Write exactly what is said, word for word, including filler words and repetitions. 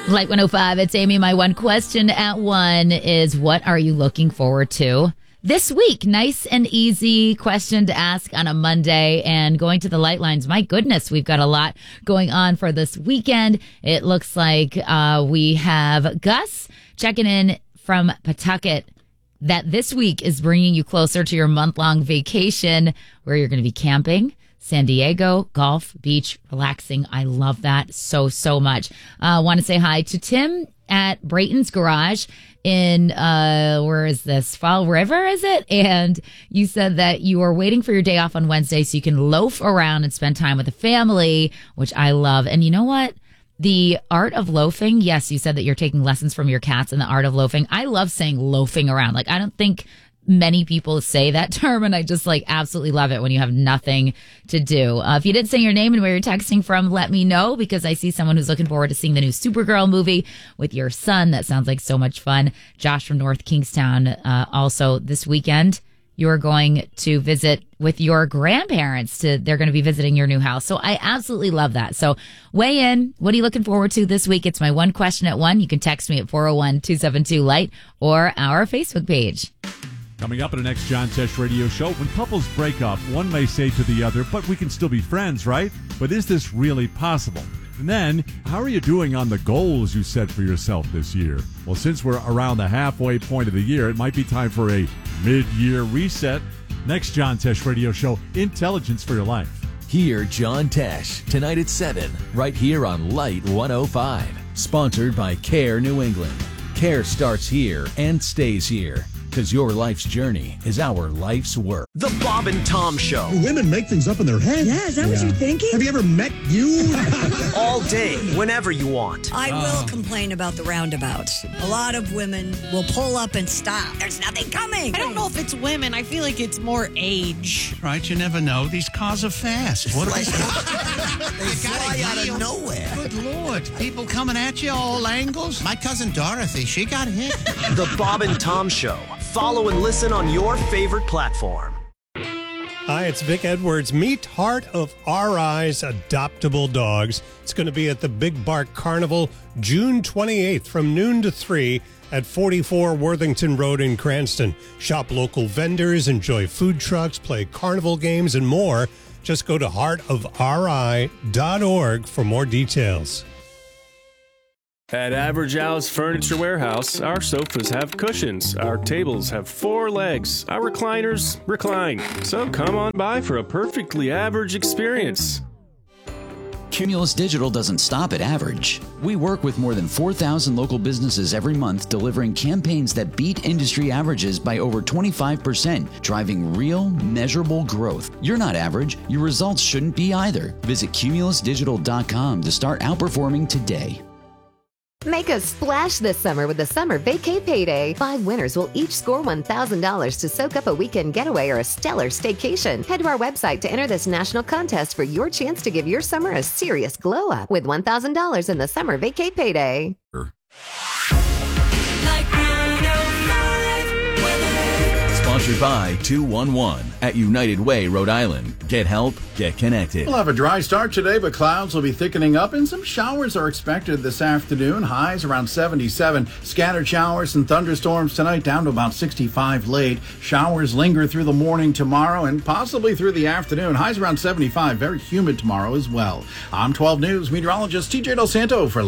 Light one oh five, it's Amy. My one question at one is, what are you looking forward to this week? Nice and easy question to ask on a Monday. And going to the light lines, my goodness, we've got a lot going on for this weekend. It looks like uh, we have Gus checking in from Pawtucket that this week is bringing you closer to your month-long vacation where you're going to be camping. San Diego, golf, beach, relaxing. I love that so, so much. I uh, want to say hi to Tim at Brayton's Garage in, uh, where is this? Fall River, is it? And you said that you are waiting for your day off on Wednesday so you can loaf around and spend time with the family, which I love. And you know what? The art of loafing. Yes, you said that you're taking lessons from your cats in the art of loafing. I love saying loafing around. Like, I don't think many people say that term, and I just like absolutely love it when you have nothing to do. Uh, if you didn't say your name and where you're texting from, let me know, because I see someone who's looking forward to seeing the new Supergirl movie with your son. That sounds like so much fun. Josh from North Kingstown. Uh, also this weekend, you're going to visit with your grandparents. To They're going to be visiting your new house. So I absolutely love that. So weigh in. What are you looking forward to this week? It's my one question at one. You can text me at four oh one, two seven two, light or our Facebook page. Coming up in the next John Tesh radio show, when couples break up, one may say to the other, but we can still be friends, right? But is this really possible? And then, how are you doing on the goals you set for yourself this year? Well, since we're around the halfway point of the year, it might be time for a mid-year reset. Next John Tesh radio show, Intelligence for Your Life. Hear John Tesh tonight at seven, right here on Light one oh five. Sponsored by Care New England. Care starts here and stays here. Because your life's journey is our life's work. The Bob and Tom Show. Do women make things up in their head? Yeah, is that yeah. what you're thinking? Have you ever met you? All day, whenever you want. I uh. will complain about the roundabouts. A lot of women will pull up and stop. There's nothing coming. I don't know if it's women. I feel like it's more age. Right, you never know. These cars are fast. What are like, they? They fly out of nowhere. Good Lord. People coming at you all angles. My cousin Dorothy, she got hit. The Bob and Tom Show. Follow and listen on your favorite platform. Hi, it's Vic Edwards. Meet Heart of Our Eyes Adoptable Dogs. It's going to be at the Big Bark Carnival June twenty-eighth from noon to three at forty-four Worthington Road in Cranston. Shop local vendors, enjoy food trucks, play carnival games, and more. Just go to heart of our eye dot org for more details. At Average Al's Furniture Warehouse, our sofas have cushions, our tables have four legs, our recliners recline. So come on by for a perfectly average experience. Cumulus Digital doesn't stop at average. We work with more than four thousand local businesses every month, delivering campaigns that beat industry averages by over twenty-five percent, driving real, measurable growth. You're not average. Your results shouldn't be either. Visit cumulus digital dot com to start outperforming today. Make a splash this summer with the Summer Vacay Payday. Five winners will each score one thousand dollars to soak up a weekend getaway or a stellar staycation. Head to our website to enter this national contest for your chance to give your summer a serious glow up with one thousand dollars in the Summer Vacay Payday. Sponsored by two one one at United Way, Rhode Island. Get help, get connected. We'll have a dry start today, but clouds will be thickening up and some showers are expected this afternoon. Highs around seventy-seven. Scattered showers and thunderstorms tonight down to about sixty-five late. Showers linger through the morning tomorrow and possibly through the afternoon. Highs around seventy-five. Very humid tomorrow as well. I'm twelve News meteorologist T J Del Santo for